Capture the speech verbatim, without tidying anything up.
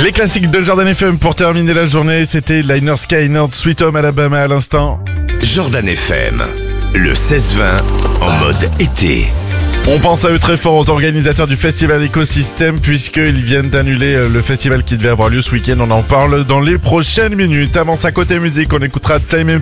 Les classiques de Jordan F M pour terminer la journée, c'était Liner Skynyrd, Sweet Home Alabama à l'instant. Jordan F M, le seize vingt en mode été. On pense à eux très fort, aux organisateurs du festival Écosystème, puisqu'ils viennent d'annuler le festival qui devait avoir lieu ce week-end. On en parle dans les prochaines minutes. Avant ça, côté musique, on écoutera Time